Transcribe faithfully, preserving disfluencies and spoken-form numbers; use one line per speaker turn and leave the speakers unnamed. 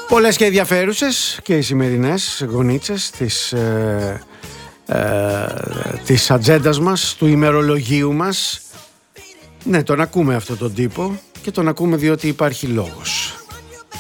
Πολλές και ενδιαφέρουσες και οι σημερινές γονίτσες της, ε, ε, της ατζέντας μας, του ημερολογίου μας. Ναι, τον ακούμε αυτόν τον τύπο και τον ακούμε διότι υπάρχει λόγος.